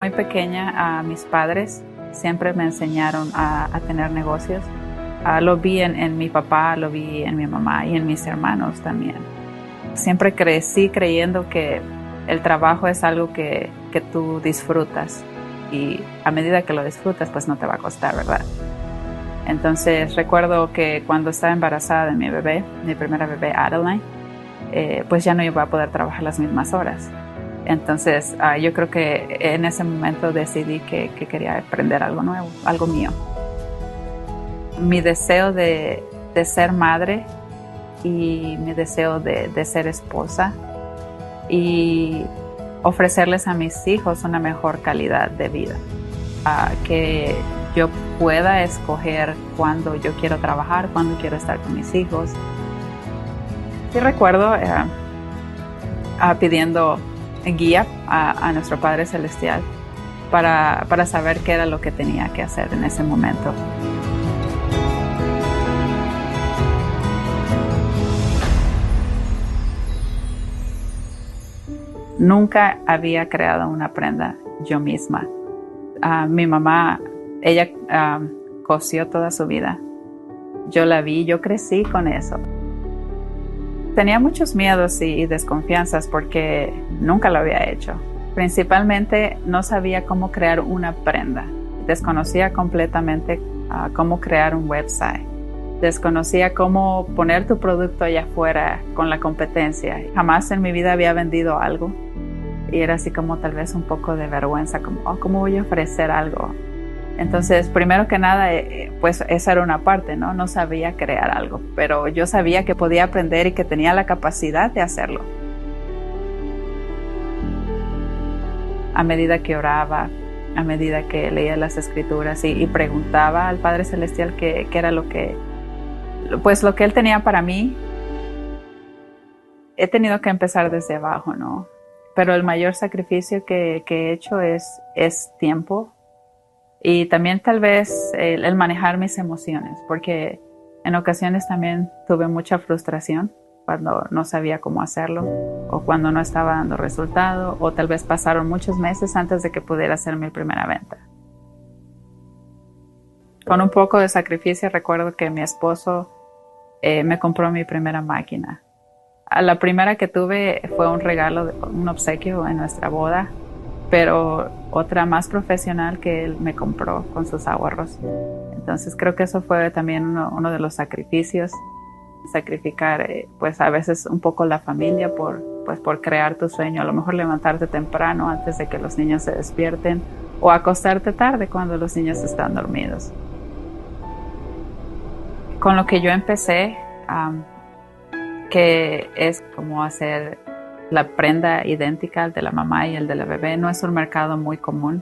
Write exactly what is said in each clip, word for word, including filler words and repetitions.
Muy pequeña, a mis padres siempre me enseñaron a, a tener negocios. Uh, lo vi en, en mi papá, lo vi en mi mamá y en mis hermanos también. Siempre crecí creyendo que el trabajo es algo que, que tú disfrutas y a medida que lo disfrutas, pues no te va a costar, ¿verdad? Entonces recuerdo que cuando estaba embarazada de mi bebé, mi primera bebé Adeline, eh, pues ya no iba a poder trabajar las mismas horas. Entonces uh, yo creo que en ese momento decidí que, que quería aprender algo nuevo, algo mío. Mi deseo de, de ser madre y mi deseo de, de ser esposa y ofrecerles a mis hijos una mejor calidad de vida. Uh, que yo pueda escoger cuándo yo quiero trabajar, cuándo quiero estar con mis hijos. Sí recuerdo uh, uh, pidiendo guía a, a nuestro Padre Celestial para, para saber qué era lo que tenía que hacer en ese momento. Nunca había creado una prenda yo misma. Uh, mi mamá, ella uh, cosió toda su vida. Yo la vi, yo crecí con eso. Tenía muchos miedos y, y desconfianzas porque nunca lo había hecho. Principalmente no sabía cómo crear una prenda. Desconocía completamente uh, cómo crear un website. Desconocía cómo poner tu producto allá afuera con la competencia. Jamás en mi vida había vendido algo. Y era así como tal vez un poco de vergüenza, como, oh, ¿cómo voy a ofrecer algo? Entonces, primero que nada, eh, pues esa era una parte, ¿no? No sabía crear algo, pero yo sabía que podía aprender y que tenía la capacidad de hacerlo. A medida que oraba, a medida que leía las escrituras y, y preguntaba al Padre Celestial qué, qué era lo que, pues lo que Él tenía para mí, he tenido que empezar desde abajo, ¿no? Pero el mayor sacrificio que, que he hecho es, es tiempo y también tal vez el, el manejar mis emociones, porque en ocasiones también tuve mucha frustración cuando no sabía cómo hacerlo o cuando no estaba dando resultado o tal vez pasaron muchos meses antes de que pudiera hacer mi primera venta. Con un poco de sacrificio recuerdo que mi esposo eh, me compró mi primera máquina. La primera que tuve fue un regalo, un obsequio en nuestra boda, pero otra más profesional que él me compró con sus ahorros. Entonces creo que eso fue también uno, uno de los sacrificios, sacrificar eh, pues a veces un poco la familia por, pues, por crear tu sueño, a lo mejor levantarte temprano antes de que los niños se despierten o acostarte tarde cuando los niños están dormidos. Con lo que yo empecé, um, que es como hacer la prenda idéntica al de la mamá y el de la bebé. No es un mercado muy común.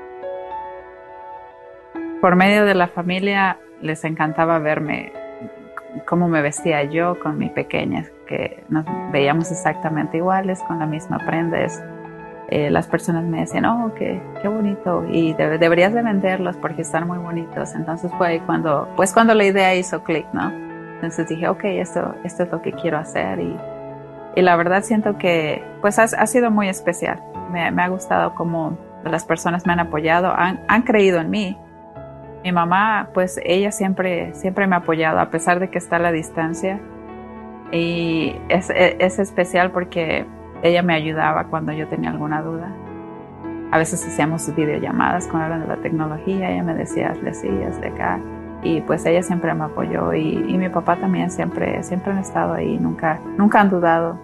Por medio de la familia les encantaba verme cómo me vestía yo con mi pequeña, que nos veíamos exactamente iguales, con la misma prenda. Es, eh, las personas me decían, oh, qué, qué bonito, y de, deberías de venderlos porque están muy bonitos. Entonces fue ahí cuando, pues cuando la idea hizo clic, ¿no? Entonces dije, ok, esto, esto es lo que quiero hacer y, y la verdad siento que pues ha, ha sido muy especial. Me, me ha gustado cómo las personas me han apoyado, han, han creído en mí. Mi mamá, pues ella siempre, siempre me ha apoyado a pesar de que está a la distancia y es, es, es especial porque ella me ayudaba cuando yo tenía alguna duda. A veces hacíamos videollamadas con hablan de la tecnología, ella me decía, hazle así, hazle acá. Y pues ella siempre me apoyó y, y mi papá también siempre, siempre han estado ahí, nunca, nunca han dudado.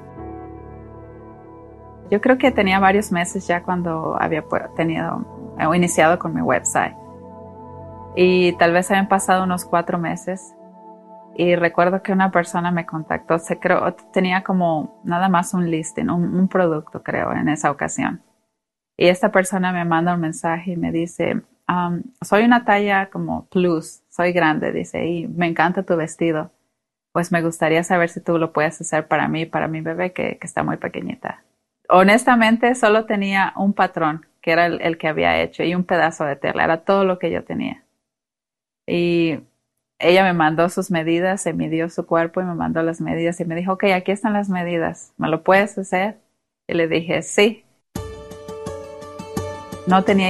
Yo creo que tenía varios meses ya cuando había tenido o iniciado con mi website. Y tal vez habían pasado unos cuatro meses. Y recuerdo que una persona me contactó, se creo, tenía como nada más un listing, un, un producto creo en esa ocasión. Y esta persona me manda un mensaje y me dice, um, soy una talla como plus, soy grande, dice, y me encanta tu vestido. Pues me gustaría saber si tú lo puedes hacer para mí, para mi bebé que, que está muy pequeñita. Honestamente, solo tenía un patrón, que era el, el que había hecho, y un pedazo de tela, era todo lo que yo tenía. Y ella me mandó sus medidas, se midió su cuerpo y me mandó las medidas y me dijo, ok, aquí están las medidas, ¿me lo puedes hacer? Y le dije, sí. No tenía